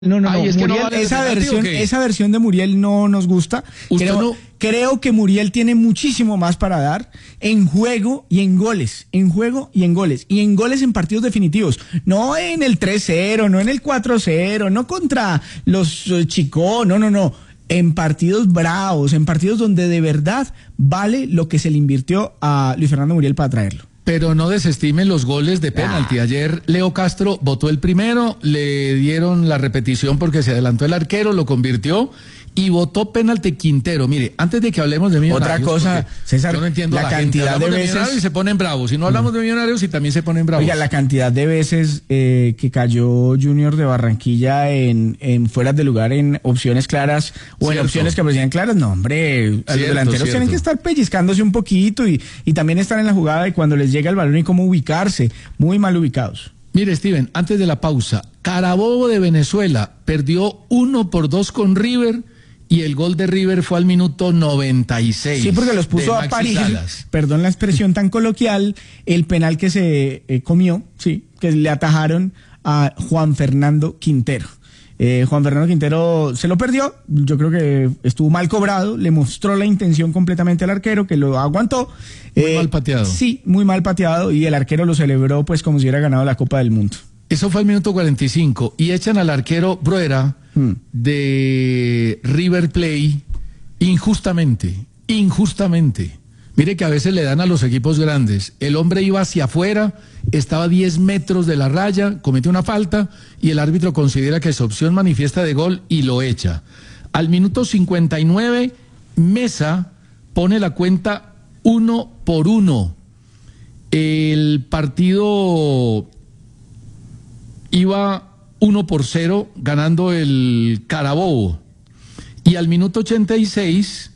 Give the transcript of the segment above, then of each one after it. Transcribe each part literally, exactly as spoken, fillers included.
No, no, Ay, no. es que Muriel, no vale esa penalti, versión, ¿o qué? esa versión de Muriel no nos gusta. ¿Usted Creo, no? creo que Muriel tiene muchísimo más para dar en juego y en goles, en juego y en goles, y en goles en partidos definitivos, no en el tres cero, no en el cuatro cero, no contra los eh, Chicó, no, no, no, en partidos bravos, en partidos donde de verdad vale lo que se le invirtió a Luis Fernando Muriel para traerlo. Pero no desestimen los goles de penalti. Ayer Leo Castro votó el primero, le dieron la repetición porque se adelantó el arquero, lo convirtió y votó penalti Quintero. Mire, antes de que hablemos de Millonarios, Otra cosa, César, yo no entiendo la la gente. cantidad Hablamos de de veces- Millonarios y se ponen bravos. Si no hablamos de Millonarios y también se ponen bravos. Oiga, la cantidad de veces eh, que cayó Junior de Barranquilla en, en fueras de lugar, en opciones claras o en Cierto. opciones que parecían claras, no, hombre, a los Cierto, delanteros cierto. tienen que estar pellizcándose un poquito y, y también estar en la jugada y cuando les llega el balón y cómo ubicarse, muy mal ubicados. Mire, Steven, antes de la pausa, Carabobo de Venezuela perdió uno por dos con River y el gol de River fue al minuto noventa y seis. Sí, porque los de puso a Maxi parir, Salas. perdón la expresión tan coloquial, el penal que se eh, comió, sí, que le atajaron a Juan Fernando Quintero. Eh, Juan Fernando Quintero se lo perdió, yo creo que estuvo mal cobrado, le mostró la intención completamente al arquero, que lo aguantó. Muy mal pateado. Sí, muy mal pateado, y el arquero lo celebró pues como si hubiera ganado la Copa del Mundo. Eso fue al minuto cuarenta y cinco y echan al arquero Bruera Hmm. de River Plate injustamente, injustamente. Mire que a veces le dan a los equipos grandes. El hombre iba hacia afuera, estaba a diez metros de la raya, comete una falta y el árbitro considera que es opción manifiesta de gol y lo echa. Al minuto cincuenta y nueve, Mesa pone la cuenta uno por uno. El partido iba uno por cero ganando el Carabobo. Y al minuto ochenta y seis,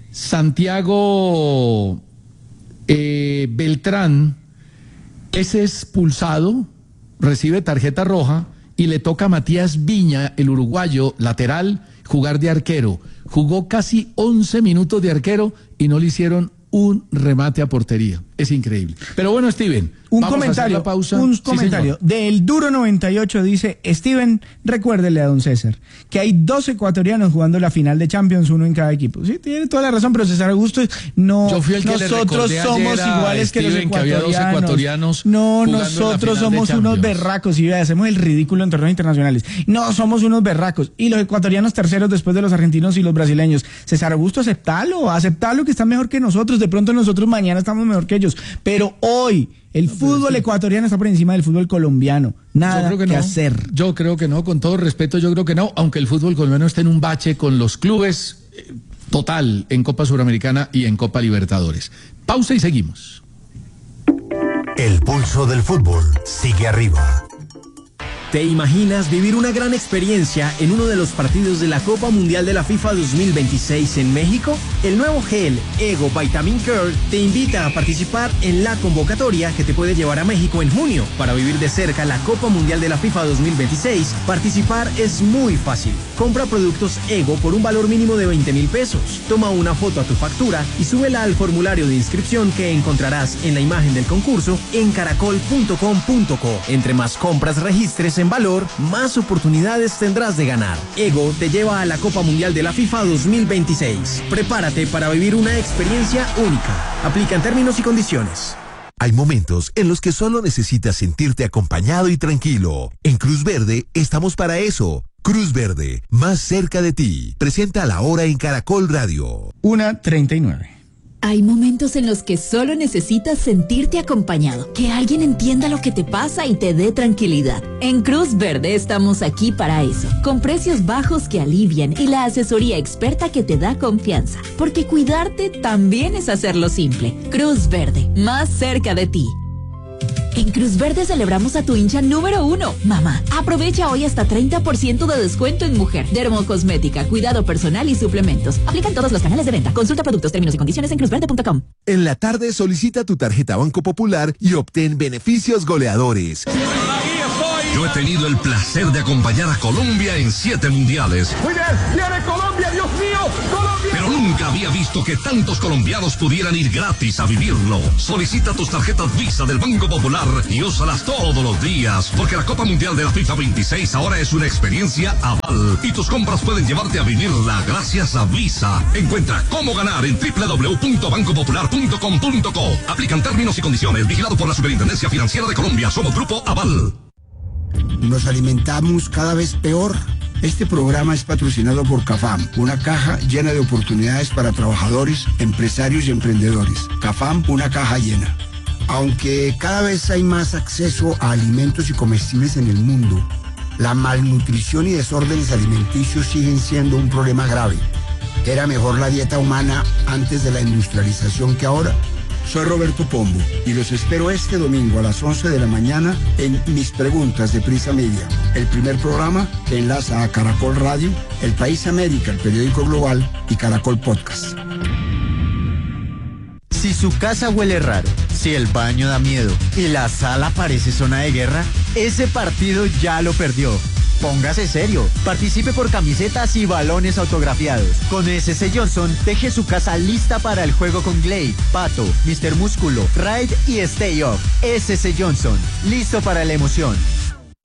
Santiago eh, Beltrán es expulsado, recibe tarjeta roja y le toca a Matías Viña, el uruguayo lateral, jugar de arquero. Jugó casi once minutos de arquero y no le hicieron un remate a portería. Es increíble. Pero bueno, Steven, Un vamos a hacer comentario, la pausa. un Sí, comentario señor. del Duro noventa y ocho dice, Steven, recuérdele a don César que hay dos ecuatorianos jugando la final de Champions, uno en cada equipo. Sí, tiene toda la razón, pero César Augusto, no, Yo fui el que le nosotros recordé somos ayer a iguales que los Steven que había dos ecuatorianos. ecuatorianos No, jugando en la nosotros final de somos unos Champions. berracos y vea, hacemos el ridículo en torneos internacionales. No, somos unos berracos. Y los ecuatorianos terceros después de los argentinos y los brasileños. César Augusto, aceptalo, aceptalo que están mejor que nosotros. De pronto nosotros mañana estamos mejor que ellos. Pero hoy el fútbol ecuatoriano está por encima del fútbol colombiano. Nada Yo creo que, que no. hacer. Yo creo que no, con todo respeto, yo creo que no, aunque el fútbol colombiano está en un bache con los clubes eh, total en Copa Suramericana y en Copa Libertadores. Pausa y seguimos. El pulso del fútbol sigue arriba. ¿Te imaginas vivir una gran experiencia en uno de los partidos de la Copa Mundial de la FIFA dos mil veintiséis en México? El nuevo gel Ego Vitamin Curl te invita a participar en la convocatoria que te puede llevar a México en junio. Para vivir de cerca la Copa Mundial de la FIFA dos mil veintiséis, participar es muy fácil. Compra productos Ego por un valor mínimo de veinte mil pesos. Toma una foto a tu factura y súbela al formulario de inscripción que encontrarás en la imagen del concurso en caracol punto com punto co. Entre más compras registres en valor, más oportunidades tendrás de ganar. Ego te lleva a la Copa Mundial de la FIFA dos mil veintiséis. Prepárate para vivir una experiencia única. Aplica en términos y condiciones. Hay momentos en los que solo necesitas sentirte acompañado y tranquilo. En Cruz Verde estamos para eso. Cruz Verde, más cerca de ti. Presenta la hora en Caracol Radio. una treinta y nueve. Hay momentos en los que solo necesitas sentirte acompañado, que alguien entienda lo que te pasa y te dé tranquilidad. En Cruz Verde estamos aquí para eso, con precios bajos que alivian y la asesoría experta que te da confianza, porque cuidarte también es hacerlo simple. Cruz Verde, más cerca de ti. En Cruz Verde celebramos a tu hincha número uno, mamá. Aprovecha hoy hasta treinta por ciento de descuento en mujer, dermocosmética, cuidado personal y suplementos. Aplican todos los canales de venta. Consulta productos, términos y condiciones en cruz verde punto com. En la tarde solicita tu tarjeta Banco Popular y obtén beneficios goleadores. Aquí estoy Yo he tenido el placer de acompañar a Colombia en siete mundiales. Muy bien, viene Colombia, Dios mío, Colombia. Pero nunca había visto que tantos colombianos pudieran ir gratis a vivirlo. Solicita tus tarjetas Visa del Banco Popular y úsalas todos los días, porque la Copa Mundial de la FIFA veintiséis ahora es una experiencia Aval y tus compras pueden llevarte a vivirla gracias a Visa. Encuentra cómo ganar en doble u doble u doble u punto banco popular punto com punto co. Aplican términos y condiciones. Vigilado por la Superintendencia Financiera de Colombia. Somos Grupo Aval. Nos alimentamos cada vez peor. Este programa es patrocinado por CAFAM, una caja llena de oportunidades para trabajadores, empresarios y emprendedores. CAFAM, una caja llena. Aunque cada vez hay más acceso a alimentos y comestibles en el mundo, la malnutrición y desórdenes alimenticios siguen siendo un problema grave. ¿Era mejor la dieta humana antes de la industrialización que ahora? Soy Roberto Pombo y los espero este domingo a las once de la mañana en Mis Preguntas de Prisa Media, el primer programa que enlaza a Caracol Radio, El País América, el periódico global y Caracol Podcast. Si su casa huele raro, si el baño da miedo y la sala parece zona de guerra, ese partido ya lo perdió. Póngase serio, participe por camisetas y balones autografiados. Con S C Johnson, deje su casa lista para el juego con Glade, Pato, mister Músculo, Ride y Stay Off. S C Johnson, listo para la emoción.